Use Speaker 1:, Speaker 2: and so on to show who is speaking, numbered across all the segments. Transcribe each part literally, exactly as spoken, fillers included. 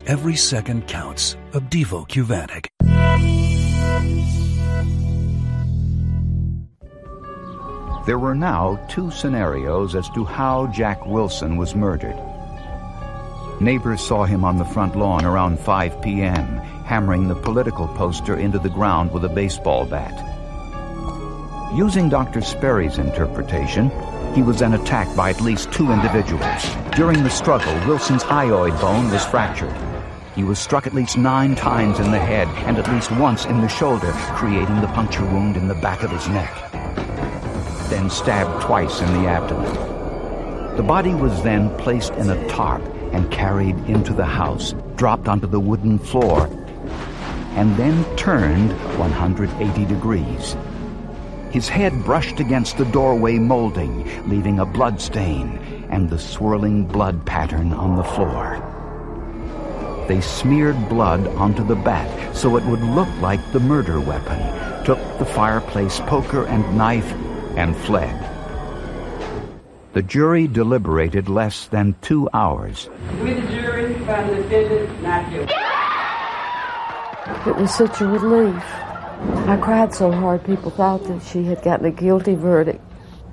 Speaker 1: Every second counts of Devo Qvantic.
Speaker 2: There were now two scenarios as to how Jack Wilson was murdered. Neighbors saw him on the front lawn around five p.m., hammering the political poster into the ground with a baseball bat. Using Doctor Sperry's interpretation, he was then attacked by at least two individuals. During the struggle, Wilson's hyoid bone was fractured. He was struck at least nine times in the head and at least once in the shoulder, creating the puncture wound in the back of his neck. Then stabbed twice in the abdomen. The body was then placed in a tarp and carried into the house, dropped onto the wooden floor, and then turned one hundred eighty degrees. His head brushed against the doorway molding, leaving a blood stain and the swirling blood pattern on the floor. They smeared blood onto the bat so it would look like the murder weapon, took the fireplace poker and knife, and fled. The jury deliberated less than two hours.
Speaker 3: We, the jury, found the defendant not guilty.
Speaker 4: It was such a relief. I cried so hard people thought that she had gotten a guilty verdict.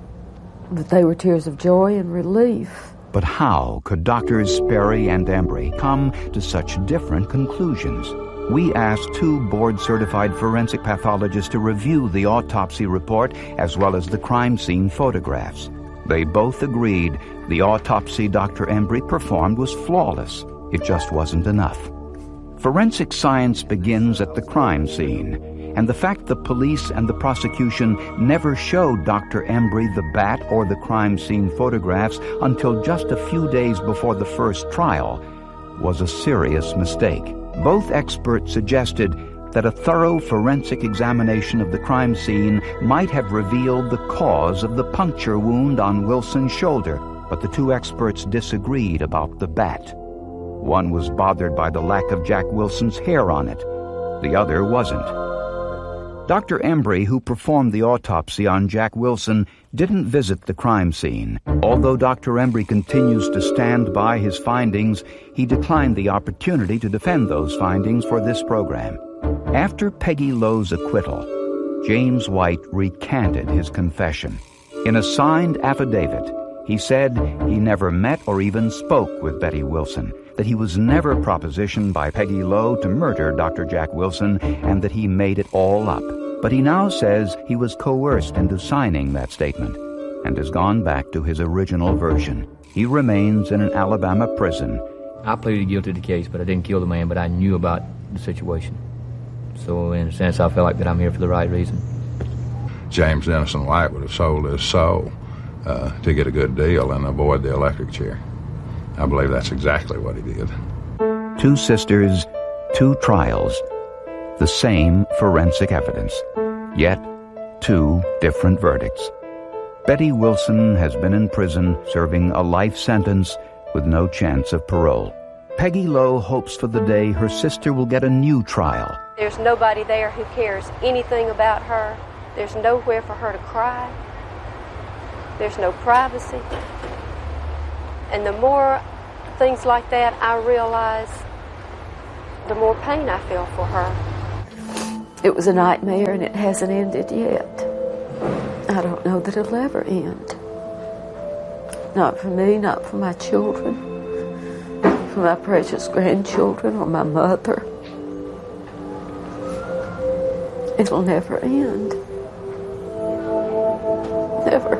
Speaker 4: But they were tears of joy and relief.
Speaker 2: But how could Doctors Sperry and Embry come to such different conclusions? We asked two board-certified forensic pathologists to review the autopsy report as well as the crime scene photographs. They both agreed the autopsy Doctor Embry performed was flawless. It just wasn't enough. Forensic science begins at the crime scene, and the fact the police and the prosecution never showed Doctor Embry the bat or the crime scene photographs until just a few days before the first trial was a serious mistake. Both experts suggested that a thorough forensic examination of the crime scene might have revealed the cause of the puncture wound on Wilson's shoulder, but the two experts disagreed about the bat. One was bothered by the lack of Jack Wilson's hair on it. The other wasn't. Doctor Embry, who performed the autopsy on Jack Wilson, didn't visit the crime scene. Although Doctor Embry continues to stand by his findings, he declined the opportunity to defend those findings for this program. After Peggy Lowe's acquittal, James White recanted his confession. In a signed affidavit, he said he never met or even spoke with Betty Wilson, that he was never propositioned by Peggy Lowe to murder Doctor Jack Wilson, and that he made it all up. But he now says he was coerced into signing that statement and has gone back to his original version. He remains in an Alabama prison.
Speaker 5: I pleaded guilty to the case, but I didn't kill the man, but I knew about the situation. So in a sense, I feel like that I'm here for the right reason.
Speaker 6: James Denison White would have sold his soul uh, to get a good deal and avoid the electric chair. I believe that's exactly what he did.
Speaker 2: Two sisters, two trials, the same forensic evidence, yet two different verdicts. Betty Wilson has been in prison serving a life sentence with no chance of parole. Peggy Lowe hopes for the day her sister will get a new trial.
Speaker 7: There's nobody there who cares anything about her. There's nowhere for her to cry. There's no privacy. And the more things like that I realize, the more pain I feel for her.
Speaker 4: It was a nightmare and it hasn't ended yet. I don't know that it'll ever end. Not for me, not for my children, for my precious grandchildren or my mother. It'll never end. Never.